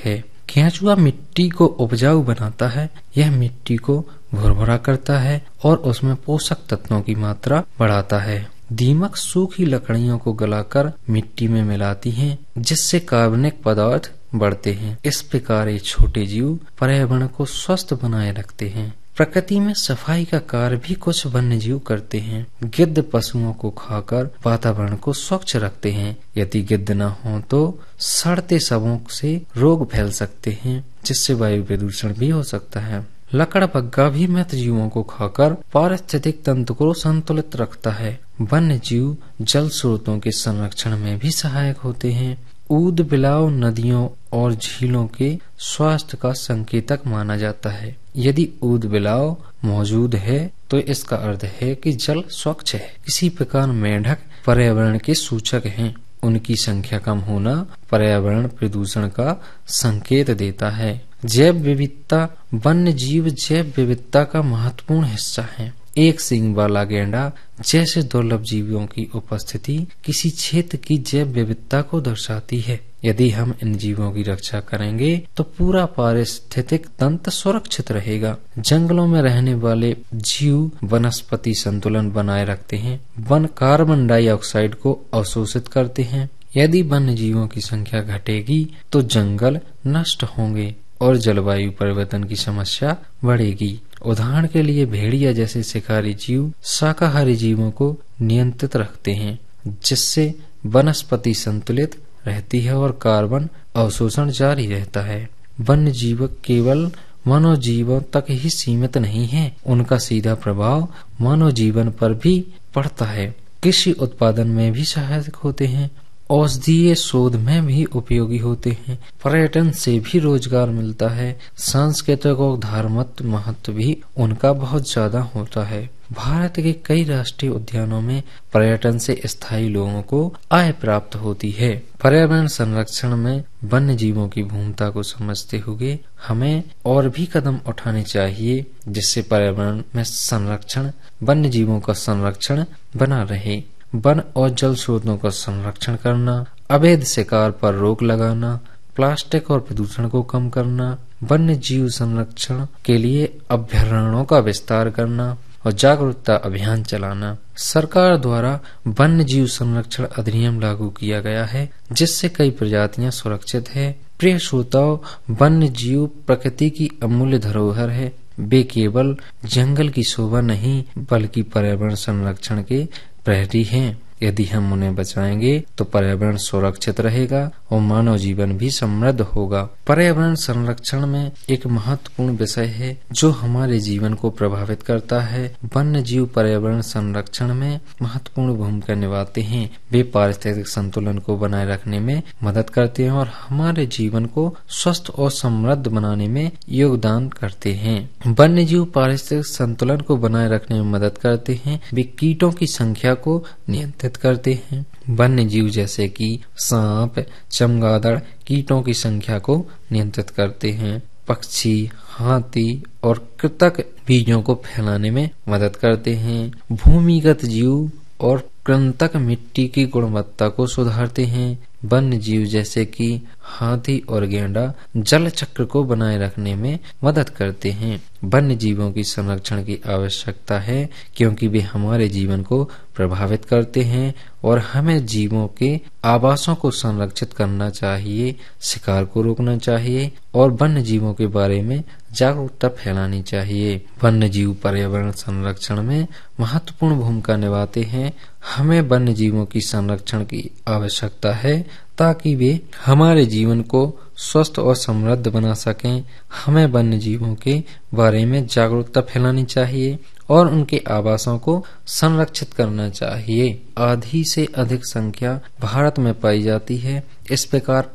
है। केंचुआ मिट्टी को उपजाऊ बनाता है। यह मिट्टी को भुरभुरा करता है और उसमें पोषक तत्वों की मात्रा बढ़ाता है। दीमक सूखी लकड़ियों को गलाकर मिट्टी में मिलाती हैं, जिससे कार्बनिक पदार्थ बढ़ते हैं। इस प्रकार ये छोटे जीव पर्यावरण को स्वस्थ बनाए रखते हैं। प्रकृति में सफाई का कार्य भी कुछ वन्य जीव करते हैं। गिद्ध पशुओं को खाकर वातावरण को स्वच्छ रखते हैं। यदि गिद्ध न हो तो सड़ते शवों से रोग फैल सकते हैं, जिससे वायु प्रदूषण भी हो सकता है। लकड़बग्गा भी मृत जीवों को खाकर पारिस्थितिक तंत्र को संतुलित रखता है। वन्य जीव जल स्रोतों के संरक्षण में भी सहायक होते हैं। ऊद बिलाव नदियों और झीलों के स्वास्थ्य का संकेतक माना जाता है। यदि ऊद बिलाव मौजूद है तो इसका अर्थ है कि जल स्वच्छ है। इसी प्रकार मेंढक पर्यावरण के सूचक हैं। उनकी संख्या कम होना पर्यावरण प्रदूषण का संकेत देता है। जैव विविधता वन्य जीव जैव विविधता का महत्वपूर्ण हिस्सा है। एक सींग वाला गैंडा जैसे दुर्लभ जीवों की उपस्थिति किसी क्षेत्र की जैव विविधता को दर्शाती है। यदि हम इन जीवों की रक्षा करेंगे तो पूरा पारिस्थितिक तंत्र सुरक्षित रहेगा। जंगलों में रहने वाले जीव वनस्पति संतुलन बनाए रखते हैं। वन कार्बन डाइऑक्साइड को अवशोषित करते हैं। यदि वन्य जीवों की संख्या घटेगी तो जंगल नष्ट होंगे और जलवायु परिवर्तन की समस्या बढ़ेगी। उदाहरण के लिए भेड़िया जैसे शिकारी जीव शाकाहारी जीवों को नियंत्रित रखते हैं, जिससे वनस्पति संतुलित रहती है और कार्बन अवशोषण जारी रहता है। वन्य जीव केवल मानव जीवन तक ही सीमित नहीं है, उनका सीधा प्रभाव मानव जीवन पर भी पड़ता है। कृषि उत्पादन में भी सहायक होते हैं। औषधीय शोध में भी उपयोगी होते हैं। पर्यटन से भी रोजगार मिलता है। सांस्कृतिक और धार्मिक महत्व भी उनका बहुत ज्यादा होता है। भारत के कई राष्ट्रीय उद्यानों में पर्यटन से स्थायी लोगों को आय प्राप्त होती है। पर्यावरण संरक्षण में वन्य जीवों की भूमिका को समझते हुए हमें और भी कदम उठाने चाहिए, जिससे पर्यावरण में संरक्षण वन्य जीवों का संरक्षण बना रहे। वन और जल स्रोतों का संरक्षण करना, अवैध शिकार पर रोक लगाना, प्लास्टिक और प्रदूषण को कम करना, वन्य जीव संरक्षण के लिए अभयारण्यों का विस्तार करना और जागरूकता अभियान चलाना। सरकार द्वारा वन्य जीव संरक्षण अधिनियम लागू किया गया है, जिससे कई प्रजातियां सुरक्षित है। प्रिय श्रोताओं, वन्य जीव प्रकृति की अमूल्य धरोहर है। वे केवल जंगल की शोभा नहीं बल्कि पर्यावरण संरक्षण के प्रहरी हैं। यदि हम उन्हें बचाएंगे तो पर्यावरण सुरक्षित रहेगा और मानव जीवन भी समृद्ध होगा। पर्यावरण संरक्षण में एक महत्वपूर्ण विषय है जो हमारे जीवन को प्रभावित करता है। वन्य जीव पर्यावरण संरक्षण में महत्वपूर्ण भूमिका निभाते हैं। वे पारिस्थितिक संतुलन को बनाए रखने में मदद करते हैं और हमारे जीवन को स्वस्थ और समृद्ध बनाने में योगदान करते हैं। वन्य जीव पारिस्थितिक संतुलन को बनाए रखने में मदद करते हैं। वे कीटों की संख्या को नियंत्रित करते हैं। वन्य जीव जैसे कि सांप, चमगादड़ कीटों की संख्या को नियंत्रित करते हैं। पक्षी, हाथी और कृंतक बीजों को फैलाने में मदद करते हैं। भूमिगत जीव और कृंतक मिट्टी की गुणवत्ता को सुधारते हैं। वन्य जीव जैसे कि हाथी और गैंडा जल चक्र को बनाए रखने में मदद करते हैं। वन्य जीवों की संरक्षण की आवश्यकता है क्योंकि वे हमारे जीवन को प्रभावित करते हैं और हमें जीवों के आवासों को संरक्षित करना चाहिए, शिकार को रोकना चाहिए और वन्य जीवों के बारे में जागरूकता फैलानी चाहिए। वन्य जीव पर्यावरण संरक्षण में महत्वपूर्ण भूमिका निभाते हैं। हमें वन्य जीवों की संरक्षण की आवश्यकता है ताकि वे हमारे जीवन को स्वस्थ और समृद्ध बना सकें। हमें वन्य जीवों के बारे में जागरूकता फैलानी चाहिए और उनके आवासों को संरक्षित करना चाहिए। आधी से अधिक संख्या भारत में पाई जाती है। इस प्रकार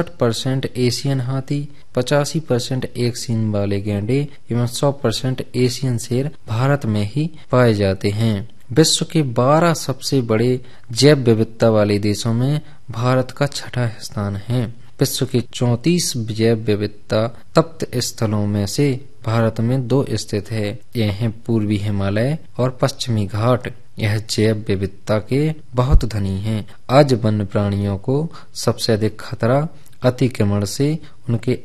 65% एशियन हाथी, 85% एक सींग वाले गैंडे एवं 100% एशियन शेर भारत में ही पाए जाते हैं। विश्व के 12 सबसे बड़े जैव विविधता वाले देशों में भारत का छठा स्थान है। विश्व के 34 जैव विविधता तप्त स्थलों में से भारत में 2 स्थित है। यह है पूर्वी हिमालय और पश्चिमी घाट। यह जैव विविधता के बहुत धनी हैं। आज वन्य प्राणियों को सबसे अधिक खतरा अतिक्रमण से, उनके